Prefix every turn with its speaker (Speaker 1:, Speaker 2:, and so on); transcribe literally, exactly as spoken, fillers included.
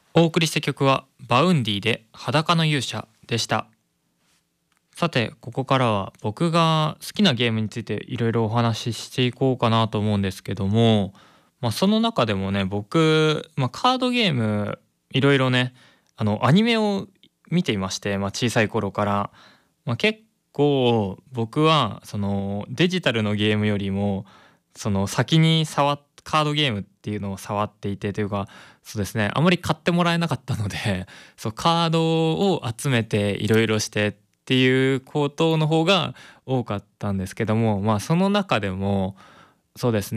Speaker 1: お送りした曲はバウンディで裸の勇者でした。さて、ここからは僕が好きなゲームについていろいろお話ししていこうかなと思うんですけども、まあ、その中でもね、僕、まあ、カードゲームいろいろね、あのアニメを見ていまして、まあ、小さい頃から、まあ、結構僕はそのデジタルのゲームよりもその先に触っカードゲームっていうのを触っていてというか、そうですね、あまり買ってもらえなかったので、そうカードを集めていろいろしてっていうことの方が多かったんですけども、まあその中でもそうです